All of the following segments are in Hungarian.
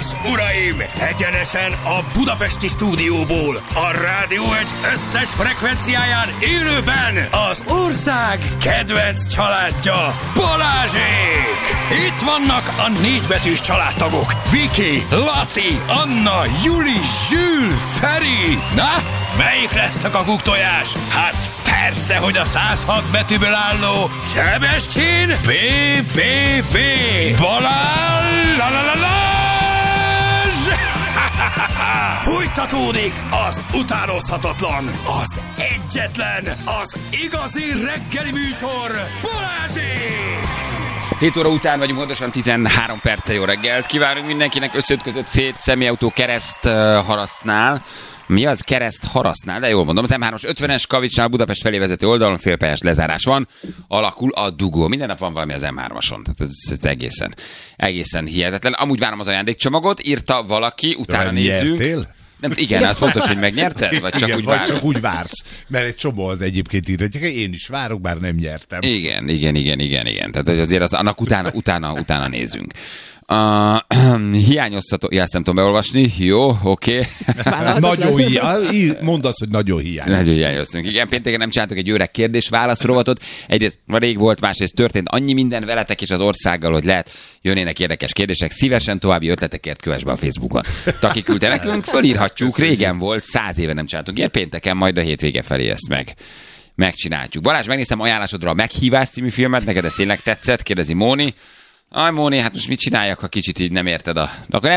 uraim! Egyenesen a budapesti stúdióból, a Rádió Egy összes frekvenciáján élőben az ország kedvenc családja, Balázsék! Itt vannak a négybetűs családtagok, Viki, Laci, Anna, Juli, Zsül, Feri. Na, melyik lesz a kakuktojás? Hát persze, hogy a 106 betűből álló Sebestyén B.B.B. Balázs! Fújtatódik az utánozhatatlan, az egyetlen, az igazi reggeli műsor, Balázsék! 7 óra után vagyunk, pontosan 13 perce. Jó reggelt kívánunk mindenkinek, összeütközött szét személyautó kereszt harasznál. Mi az? Kereszt harasznál, de jól mondom. Az M3-as 50-es Kavicsnál Budapest felé vezető oldalon félpályás lezárás van. Alakul a dugó. Minden nap van valami az M3-ason. Tehát ez egészen hihetetlen. Amúgy várom az ajándékcsomagot, írta valaki, utána nézzünk. Nem, igen, az fontos, hogy megnyerted? Vagy csak, igen, úgy, vagy csak úgy vársz. Mert egy csomó az egyébként írhatják, én is várok, bár nem nyertem. Igen. Tehát azért az, annak utána nézzünk. Hiányozható, ezt nem tudom beolvasni. Jó, oké. Nagyon mondd azt, hogy nagyon hiányos. Nagyon hiányoztunk. Igen, pénteken nem csináltuk egy öreg kérdés-válasz rovatot. Egyrészt rég volt, másrészt történt annyi minden veletek és az országgal, hogy lehet jönnének érdekes kérdések. Szívesen további ötletekért kövess be a Facebookon. Taki küldte nekünk, fölírhatjuk. Régen volt, 100 éve nem csináltunk. Ilyen pénteken, majd a hétvége felé ezt megcsináljuk. Balázs, megnéztem ajánlásodra a Meghívás című filmet. Neked ez tényleg tetszett? Kérdezi Móni. Aj, Móni, hát most mit csináljak, ha kicsit így nem érted akkor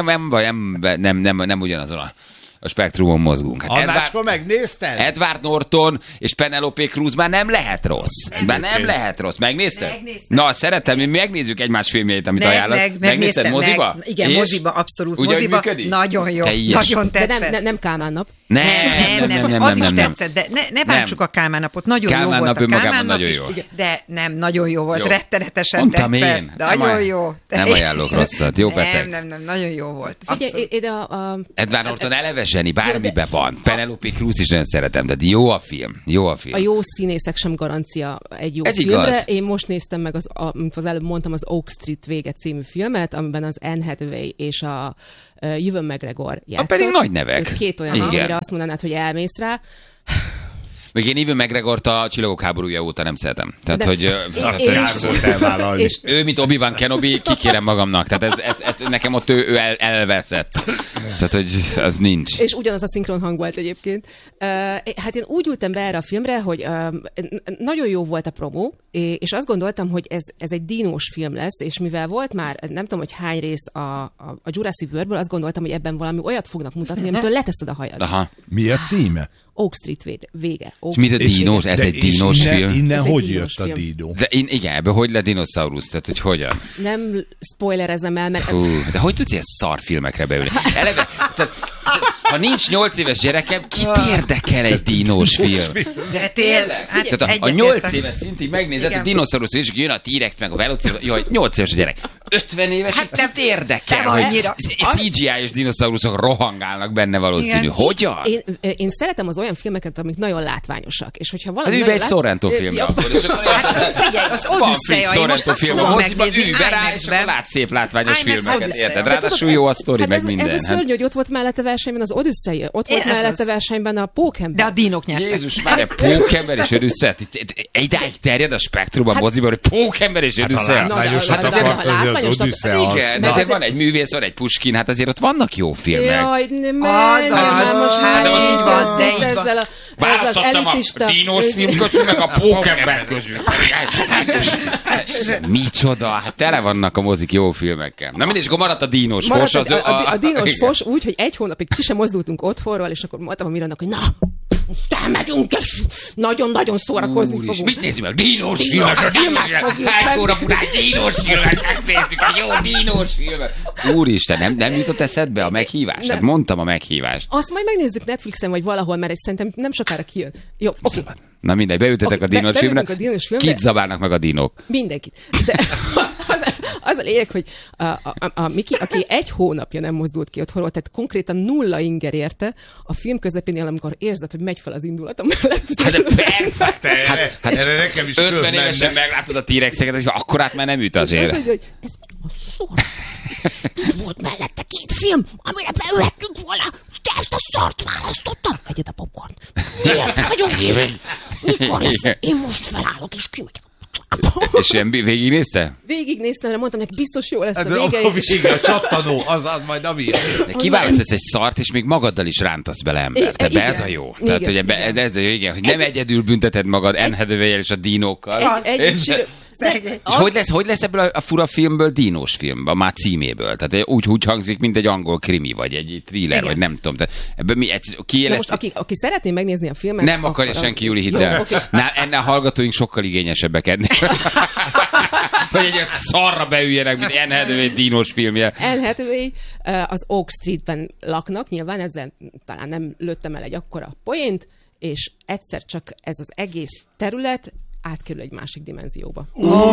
nem ugyanazon a spektrumon mozgunk. Hát Annácska, megnézted? Edward Norton és Penelope Cruz már nem lehet rossz. Nem lehet rossz. Megnézted? Megnéztem. Na, szeretem, mi megnézzük egymás filmjeit, amit ajánlasz. Megnézted moziba? Igen, és? Moziba, abszolút. Ugye, moziba. Nagyon jó. Nagyon tetszett. De nem Kálmán nap. Nem. Az is tetszett, de ne bántsuk a Kálmán napot. Nagyon jó volt a Kálmán nap is. De nem, nagyon jó volt. Rettenetesen tetszett. Nagyon jó. Nem ajánlok rosszat. Jó, Petek? Nem, nagyon jó volt. Edward Norton eleve zseni, bármiben van. Penelope Cruz is nagyon szeretem, de jó a film. A jó színészek sem garancia egy jó filmre. Igaz. Én most néztem meg, amit az előbb mondtam, az Oak Street vége című filmet, amiben az Anne Hathaway és a Ewan McGregor játszott. Pedig nagy nevek. Két olyan, amire azt mondanád, hogy elmész rá. Még én Ewan McGregort a Csillagok háborúja óta nem szeretem. Tehát, hogy és ő, mint Obi-Wan Kenobi, kikérem magamnak. Tehát ez nekem ott ő elveszett. Tehát, hogy az nincs. És ugyanaz a szinkron hang volt egyébként. Hát én úgy ültem be erre a filmre, hogy nagyon jó volt a promó, és azt gondoltam, hogy ez egy dinós film lesz, és mivel volt már, nem tudom, hogy hány rész a Jurassic Worldből, azt gondoltam, hogy ebben valami olyat fognak mutatni, amitől leteszed a hajad. Aha. Mi a címe? Oak Street vége. És mit a dinós? Ez egy dinós film? Innen hogy jött a dinó? De igen, ebből hogy lett dinoszaurusz? Tehát, hogy hogyan? Nem spoilerezem el, mert... De hogy tudsz ilyen szarfilmekre beülni? Eleve, tehát, ha nincs 8 éves gyerekem, kit érdekel egy dinós film? De tényleg. Tehát a 8 éves szintig megnézed a dinoszaurusz, és jön a T-rex meg a velociraptor. Jaj, 8 éves a gyerek. 50 éves, hát nem érdekel, hogy CGI-os dinoszauruszok rohangálnak benne valószínű. Hogyan? Én szeretem az olyan filmeket, amik nagyon látványosak. És hogyha valami hát egy Sorrento filmre akkor. Figyelj, az Odüsszeja, most azt fogom megnézni és akkor látsz szép látványos filmeket, érted? Ráadásul jó a sztori, meg minden. Ez a szörnyű, hogy ott volt mellette versenyben az Odüsszeia, ott volt mellette versenyben a Pókember. De a dinok nyertek. Jézus, már a Pókember és Odüsszeia. Idáig terjed a spektrum a moziban, hogy Pókember és Odüsszeia. Igen, de azért van egy művész, van egy Puskin, hát azért ott vannak jó filmek. Jaj, választottam a dinós film közül, meg a Pókember közül. Micsoda, hát tele vannak a mozik jó filmekkel. Na mindegy, akkor maradt a dinós fos. A dinós fos úgy, hogy egy hónapig ki sem mozdultunk otthonról, és akkor mondtam a Mirannak, hogy na, megyünk, és nagyon-nagyon szórakozni fogunk. Mit nézzük meg? Dinós filmet, a Hány hónapulás dinós filmet, megnézzük egy jó dinós filmet. Úristen, nem jutott eszedbe a meghívás? Hát mondtam a meghívást. Azt majd megnézzük Netflixen, vagy valahol, mert szerintem nem sokára kijön. Jó, oké. Na mindegy, beültetek a dinós filmre. Kit zabálnak meg a dinók? Mindenkit. De az a lényeg, hogy a Miki, aki egy hónapja nem mozdult ki otthonról, tehát konkrétan 0 inger érte a film közepénél, amikor érzed, hogy megy fel az indulatom mellett. Hát persze! Hát erre nekem is 50 évesen meglátod a T-rexeket, és akkorát már nem üt azért. Az, hogy ez a sor. Itt volt mellette, ki két film, amire beülhettünk volna, de ezt a szart választottam. Hegyed a popcorn. Miért vagyunk hívni? Mikor lesz? Én most felállok és kimegyek. És ilyen végignézte? Végignéztem, mondtam neki, biztos jó lesz a vége. A vége, a csattanó, az majd a miért. De kiválasztasz egy szart, és még magaddal is rántasz bele embert. Tehát ez a jó. Tehát, hogy ez a jó, igen, hogy nem egyedül bünteted magad Anne Hathaway-el és a dinókkal. És hogy lesz ebből a fura filmből dinós film, a már címéből? Tehát úgy hangzik, mint egy angol krimi, vagy egy thriller, vagy nem tudom. Tehát ebből mi most, aki szeretné megnézni a filmet... Nem akarja senki, Júli, hidd el. Ennél a hallgatóink sokkal igényesebbek ennél. Hogy egy szarra beüljenek, mint Anne Hathaway dinós filmje. Anne Hathaway az Oak Streetben laknak, nyilván ezzel talán nem lőttem el egy akkora poént, és egyszer csak ez az egész terület átkerül egy másik dimenzióba.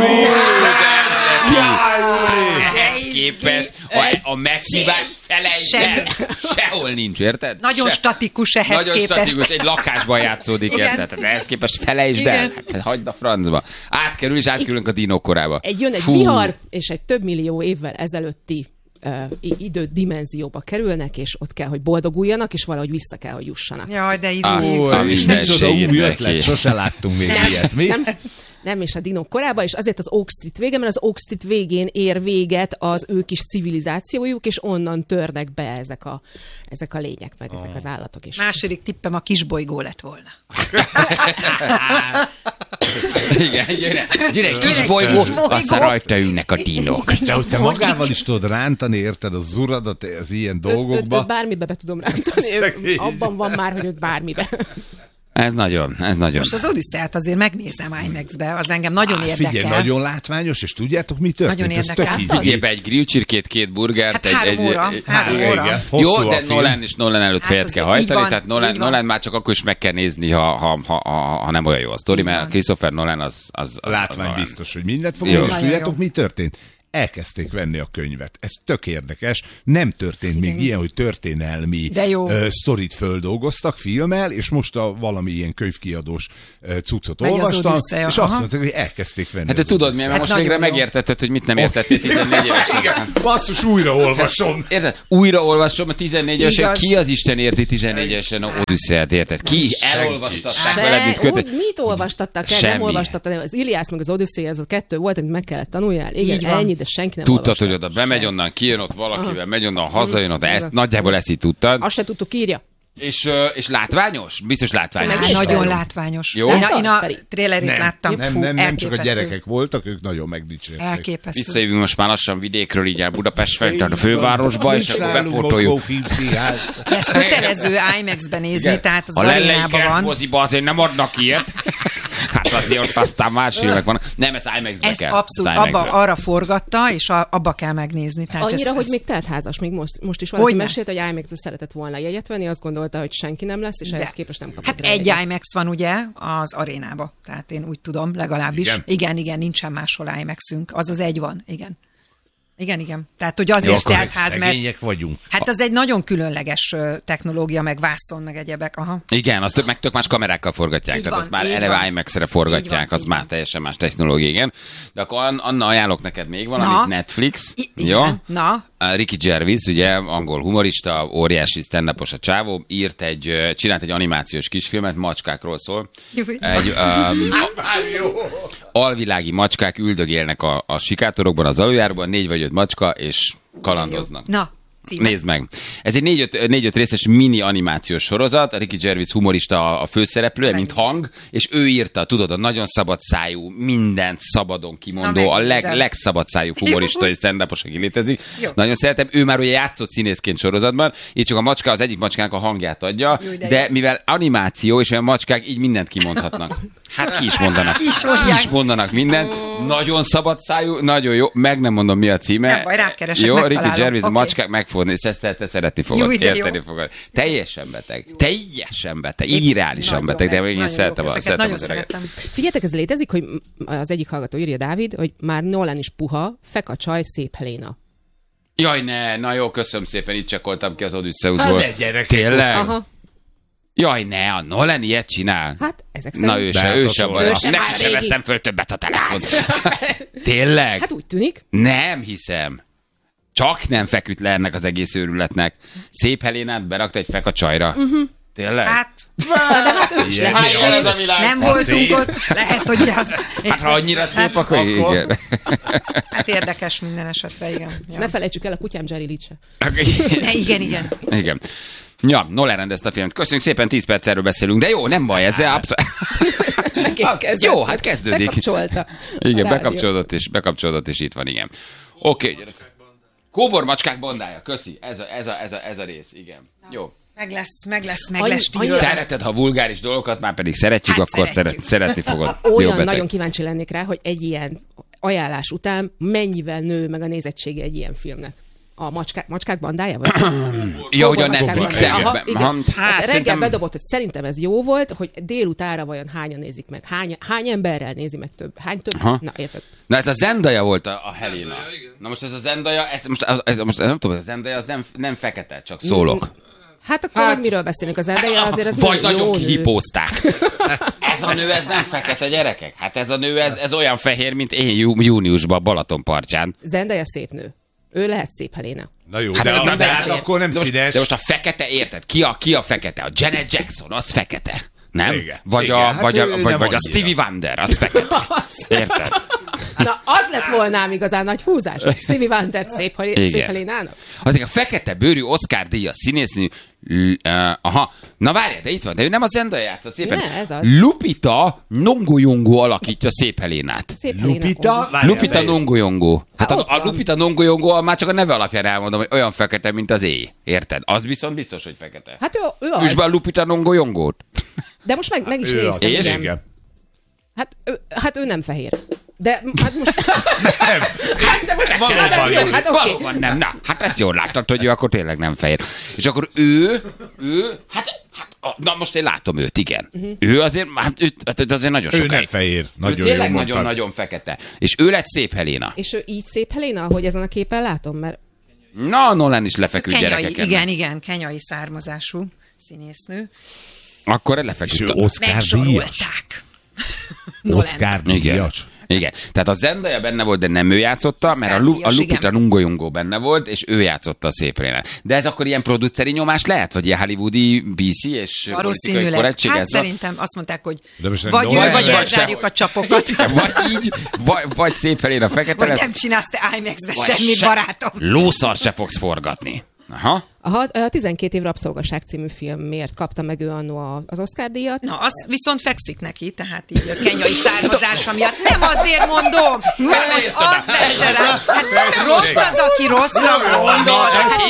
Ehhez képest a meghívást felejtsd el. Sehol nincs, érted? Nagyon statikus ehhez Nagyon képest. Nagyon statikus, egy lakásban játszódik, érted? Ehhez képest felejtsd el. Hát, hagyd a francba. Átkerül, és átkerülünk a dinók korába. Jön egy vihar, és egy több millió évvel ezelőtti idődimenzióba kerülnek, és ott kell, hogy boldoguljanak, és valahogy vissza kell, hogy jussanak. Jaj, de micsoda új ötlet, sose láttunk még ilyet. Mi? Nem, és a dinók korába, és azért az Oak Street vége, mert az Oak Street végén ér véget az ő kis civilizációjuk, és onnan törnek be ezek a lények, meg ezek az állatok is. Második tippem a kisbolygó lett volna. Igen, gyere egy kisbolygó, aztán rajta ülnek a dinók. Te magával is tudod rántani, érted, az uradat az ilyen dolgokba. Bármibe be tudom rántani. Abban van már, hogy ott bármibe. Ez nagyon. Most az Odüsszeiát azért megnézem IMAX-be, az engem nagyon érdekel. Figyelj, nagyon látványos, és tudjátok, mi történt? Nagyon érdekel. Figyelj be, egy grillcsirkét, 2 burgert. Hát 3 óra. Jó, de Nolan előtt fejet kell hajtani, tehát Nolan már csak akkor is meg kell nézni, ha nem olyan jó a sztori, mert Christopher Nolan az látvány biztos, hogy mindent fogunk, és tudjátok, mi történt? Elkezdték venni a könyvet. Ez tök érdekes. Nem történt még ilyen, hogy történelmi sztorit földolgoztak filmmel, és most valami ilyen könyvkiadós cuccot olvastam, és azt mondták, hogy elkezdték venni. Hát te tudod, mert most végre megértetted, hogy mit nem értettél 14 évesen. Basszus, újraolvasom. Érted? Újraolvasom a 14 évesen. Ki az Isten érti 14 évesen a Odüsszeiát, érted? Ki elolvastatták veled, mint kötet? Mit olvastattak el? Nem olvastattak el. Az Iliász meg az Odüsszea, ez a 2 volt, amit meg kellett tanuljál. Igen, ennyi, de senki nem tudtad, hogy oda bemegy onnan, kijön ott valakivel, megy onnan, hazajön ott, nagyjából ezt így tudtad. Azt se tudtuk, írja. És látványos? Biztos látványos. Nagyon látványos. Jó? Én a trailerét láttam. Nem csak a gyerekek voltak, ők nagyon megdicsérték. Elképesztő. Visszajövünk most már lassan vidékről, így el Budapest felé, a fővárosba, és akkor befotoljuk. Ezt kötelező IMAX-ben nézni, tehát az arénában van. A moziba azért nem adnak ilyet. Hát azért ott aztán más filmek van. Nem, ez IMAX-be kell. Abszolút, arra forgatta, és abba kell megnézni. Tehát annyira, hogy még teltházas, még most is valaki mesélt, hogy IMAX-be szeretett volna jegyet venni, azt gondolta, hogy senki nem lesz, és ehhez képest nem kapott. Hát egy IMAX van ugye az arénába, tehát én úgy tudom, legalábbis. Igen, nincsen máshol IMAX-ünk, az egy van, igen. Igen. Tehát, hogy azért teltház, mert... Szegények vagyunk. Hát az egy nagyon különleges technológia, meg vászon, meg egyebek. Aha. Igen, azt tök más kamerákkal forgatják, tehát azt már eleve IMAX-re forgatják, az már teljesen más technológia, igen. De akkor Anna, ajánlok neked még valamit, Netflix. Jó? Ricky Gervais, ugye, angol humorista, óriási stand-upos a csávó, csinált egy animációs kisfilmet, macskákról szól. Alvilági macskák üldögélnek a sikátorokban, az aluljárban, 4 vagy 5 macska, és kalandoznak. Na, nézd meg. Ez egy 4-5 részes mini animációs sorozat, a Ricky Gervais humorista a főszereplője, mint hang, és ő írta, tudod, a nagyon szabad szájú, mindent szabadon kimondó, a legszabad szájú humorista és stand-upos, aki létezik. Jó. Nagyon szeretem. Ő már ugye játszott színészként sorozatban, így csak a macska az egyik macskának a hangját adja, de mivel animáció, és mivel macskák így mindent kimondhatnak. Hát ki is mondanak mindent. Nagyon szabad szájú, nagyon jó. Meg nem mondom, mi a címe. Nem baj, rákeresek, jó, Ricky Gervais, macskák megfogni, te szeretni fogod, érteni fogod. Teljesen beteg, irreálisan beteg, de én szeretem az öreget. Figyeljetek, ez létezik, hogy az egyik hallgató írja, Dávid, hogy már Nolan is puha, fek a csaj, szép Helena. Jaj, na jó, köszönöm szépen, itt csekkoltam ki az Odüsszeuszból. Tényleg? Aha. Jaj, ne, a Nolan ilyet csinál. Hát, ezek szerint. Na, ő sem van. Neki sem veszem föl többet a telefont. Tényleg? Hát úgy tűnik. Nem hiszem. Csak nem feküdt le ennek az egész őrületnek. Szép Helénát berakta egy feka csajra. Tényleg? Hát, nem voltunk ott, lehet, hogy az... Hát ha annyira szép, akkor igen. Hát érdekes minden esetre, igen. Ja. Ne felejtsük el a kutyám Jerry Lee-se. Igen. Ja, Nolan rendezte a filmet. Köszönjük szépen, 10 perc erről beszélünk, de jó, nem baj, ez jó, hát kezdődik. Bekapcsolta. Igen, bekapcsolódott, és itt van, igen. Oké. Kóbor macskák bandája, köszi. Ez a rész, igen. Jó. Meg lesz. Szereted, ha vulgáris dolgokat, már pedig szeretjük, hát akkor szeretni fogod. Olyan nagyon kíváncsi lennék rá, hogy egy ilyen ajánlás után mennyivel nő meg a nézettsége egy ilyen filmnek. A macskák bandája? Vagy? Ja, hogy a Netflixen. Reggel bedobott, hogy szerintem ez jó volt, hogy délutára vajon hányan nézik meg. Hány emberrel nézi meg több? Hány több? Na, érted? Na, ez a Zendaya volt a Helena. Na most ez a Zendaya, most nem tudom, a Zendaya az nem fekete, csak szólok. Hát akkor miről beszélünk? Az Zendaya azért az vagy nagyon kihipózták. Ez a nő, ez nem fekete, gyerekek. Hát ez a nő, ez olyan fehér, mint én júniusban Balaton partján. Zendaya szép nő. Ő lehet szép Helena. Na jó, de akkor nem színes. De most a fekete, érted? Ki a fekete? A Janet Jackson, az fekete. Nem? Igen. Vagy a Stevie Wonder, az fekete. Érted? Na, az lett volna igazán nagy húzás, hogy Stevie Wonder szép Helénának. Azért a fekete bőrű Oscar díjas színésznő, na várjál, de itt van, de ő nem a Zendaya játszott szépen. Lupita Nyong'o alakítja Szép Helénát. Lupita Nyong'o. Hát a Lupita Nyong'o már csak a neve alapján elmondom, hogy olyan fekete, mint az éj. Érted? Az viszont biztos, hogy fekete. Hát ő az. Üsd be a Lupita Nyong'ót. De most meg is néztem. És? Igen. Hát ő nem fehér. De hát most... Nem. Valóban nem. Na, hát ezt jól láttad, hogy ő akkor tényleg nem fehér. És akkor ő na most én látom őt, igen. Ő azért, azért nagyon sokáig. Ő nem fehér. Nagyon ő tényleg nagyon-nagyon fekete. És ő lett Szép Helena. És ő így Szép Helena, ahogy ezen a képen látom, mert... Na, Nolan is lefeküdt gyerekeken. Igen, kenyai származású színésznő. Akkor lefeküdt. És ő Oscar díjas. Oscar díjas. Igen. Tehát a Zendaya benne volt, de nem ő játszotta, mert a Lupita Nyong'o benne volt, és ő játszotta a Szép Helénát. De ez akkor ilyen produceri nyomás lehet? Vagy ilyen hollywoodi BC és politikai korrektség? Hát szerintem azt mondták, hogy vagy ő, vagy elzárjuk a csapokat. Vagy így, vagy Szép Helena fekete lesz. Vagy nem csinálsz te IMAX-be semmit, barátom. Lószart se fogsz forgatni. Aha. A 12 év rabszolgaság című filmért kapta meg ő annó az Oscar-díjat. Na, az viszont fekszik neki, tehát így a kenyai származása miatt. Nem azért mondom, mert most az vesse rá. Hát rossz az, aki rosszra gondol.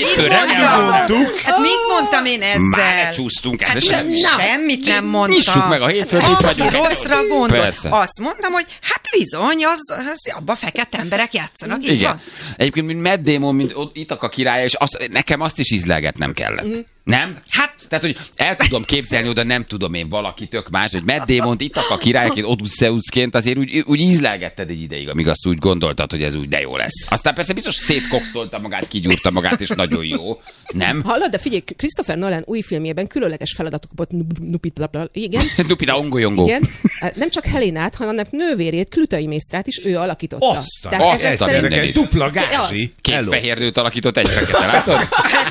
Hát mit mondtam én ezzel? Már csúsztunk ezzel. Semmit nem mondtam. Nyissuk meg a hétfőt, itt vagyunk. Rosszra gondol. Azt mondtam, hogy hát bizony, az abban fekete emberek játszanak. Igen. Egyébként, mint Matt Damon, mint Ithaca királya, és nekem azt is ízlelgetnem kellett. Nem? Hát, tehát, hogy el tudom képzelni oda, nem tudom én valaki tök más, hogy Matt Damont Ithaca királyként, Odysseusként azért úgy ízlelgetted egy ideig, amíg azt úgy gondoltad, hogy ez úgy de jó lesz. Aztán persze biztos szétkokszolta magát, kigyúrta magát, és nagyon jó. Nem? Hallod, de figyelj, Christopher Nolan új filmjében különleges feladatok volt. Igen. Lupita Nyong'o. Igen. Nem csak Helénát, hanem nővérét, Klütai Mésztrát is ő alakította. Egy dupla gázsi. Két fehér nőt alakított, egy fekete, látod?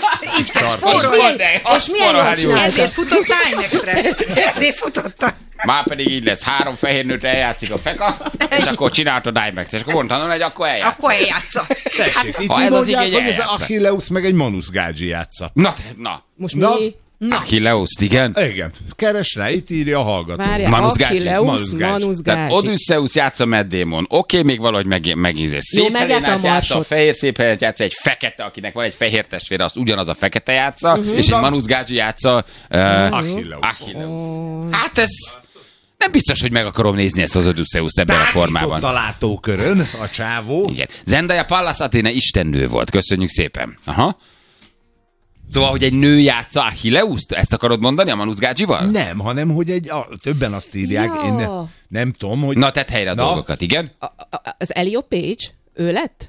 És milyen jól csinálta? Ezért futott IMAX-re. Ezért futott. Már pedig így lesz, 3 fehér nőt eljátszik a feka, és akkor csináltad IMAX, és akkor mondtam, hogy akkor eljátsza. Akkor eljátsza. Tessék, itt így mondják, hogy ez Achilleus meg egy Manus Gágyi játsza. Na. Most mi? Achilleus, igen? Igen. Keres rá, itt írja a hallgató. Achilleus, Manus Gágyi. Odysseus játsza Matt Damon. Oké, még valahogy megízés. Szép Helénát játsza, a fehér Szép Helénát játsza, egy fekete, akinek van egy fehér testvére, azt ugyanaz a fekete játsza, és egy Manus Gágyi játsza Achilleus. Hát ez... Nem biztos, hogy meg akarom nézni ezt az Odysseust ebben a formában. A látókörön a csávó. Igen. Zendaya Pallas Athena istennő volt. Köszönjük szépen. Aha. Szóval, hogy egy nő játsza Achilleust? Ezt akarod mondani a Manus Gágyival? Nem, hanem, hogy többen azt írják. Ja. Én nem tudom, hogy... Na, tedd helyre a dolgokat, igen? Az Elliot Page, ő lett?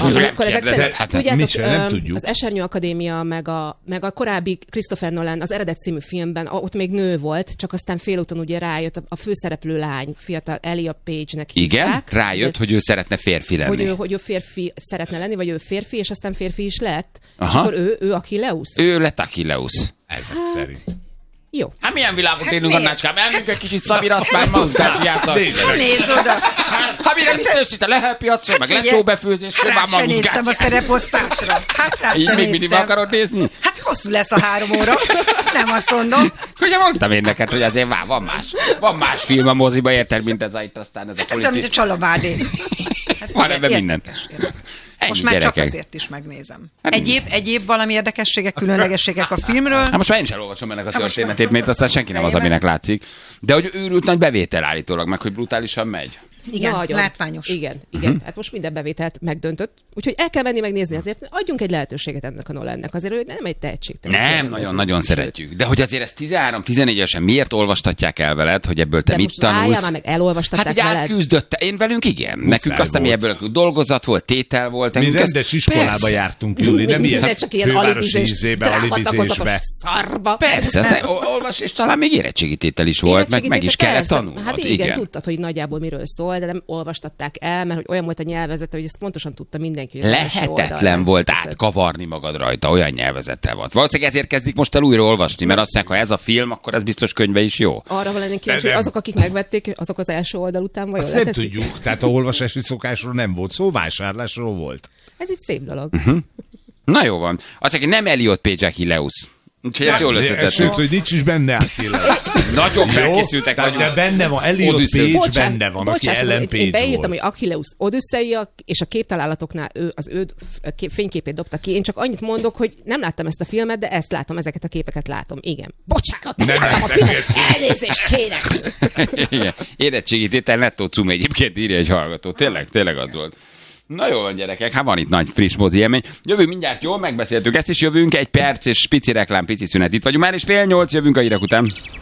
Akkor ezek szerint, tudjátok, nem tudjuk. Az Esernyő Akadémia, meg a korábbi Christopher Nolan, az Eredet című filmben, ott még nő volt, csak aztán félúton ugye rájött a főszereplő lány, fiatal Elia Page-nek hívták. Igen, rájött, hogy ő szeretne férfi lenni. Hogy ő férfi szeretne lenni, vagy ő férfi, és aztán férfi is lett. És akkor ő Achilleus. Ő lett Achilleus. Ezek szerint. Jó. Hát milyen világot élünk, Annácskám? Elmegyünk egy kicsit Szabira, azt már magukát játszani. Nézd oda! Hát mire biztos itt a lehelpiacról, meg lecsóbefőzésről, már magukát. Néztem a szereposztásra. Hát így még mindig akarod nézni? Hát hosszú lesz a 3 óra. Nem azt mondom. Ugye mondtam én neked, hogy azért van más film a moziba, érted, mint ez itt aztán ez a politik. Ez mint a Csalabádé. Van ebben minden. Most már csak azért is megnézem. Egyéb valami érdekességek, különlegességek a filmről? Hát most már én sem olvasom ennek a történetét, mert aztán senki nem az, aminek látszik. De hogy őrült nagy bevétel állítólag, meg hogy brutálisan megy. Igen, nagyon látványos. Igen. Hát most minden bevételt megdöntött. Úgyhogy el kell menni megnézni, azért adjunk egy lehetőséget ennek a Nolannek. Azért ő nem egy tehetségtelen. Nem, nagyon szeretjük. De hogy azért ezt 13-14 évesen miért olvastatják el veled, hogy ebből te mit tanulsz? Már meg elolvastatták veled. Hát, hogy átküzdötte. Én velünk igen. Nekünk aztán ebből dolgozat volt, tétel volt. Mi rendes iskolába jártunk, Júli, nem ilyen fővárosi alibizésbe. Persze, olvas, és talán még érettségítétel is volt, meg is kellett tanulnod. Hát igen, tudtad, hogy nagyjából miről szól, de nem olvastatták el, mert hogy olyan volt a nyelvezete, hogy ezt pontosan tudta mindenki. Lehetetlen volt átkavarni magad rajta, olyan nyelvezettel volt. Valószínűleg ezért kezdik most el újra olvasni, mert azt mondják, ha ez a film, akkor ez biztos könyve is jó. Arra lennénk kíváncsi, hogy azok, akik megvették, azok az első oldal után vajon azt nem tudjuk, tehát a olvasási szokásról nem volt szó, vásárlásról volt. Ez itt szép dolog. Na jó van. Azt mondja, nem Elliot Page Achilleus. Úgyhogy ez jól összetettük. Sőt, hogy nincs is benne Achilleus. Nagyon felkészültek vagyunk. De benne van, Elliot Page benne van, aki Ellen Page én beírtam, hogy Achilleus Odüsszeia, és a képtalálatoknál az ő fényképét dobta ki. Én csak annyit mondok, hogy nem láttam ezt a filmet, de ezt látom, ezeket a képeket látom. Igen. Bocsánat, nem láttam a filmet. Elnézést kérek. Igen. Érettségítétel nettó cum egyébként írja egy hallgató. Tényleg az volt. Na jó van, gyerekek, hát van itt nagy friss mozi élmény. Jövünk mindjárt, jól megbeszéltük ezt is, jövünk egy perc és pici reklám, pici szünet. Itt vagyunk már, és 7:30 jövünk a hírek után.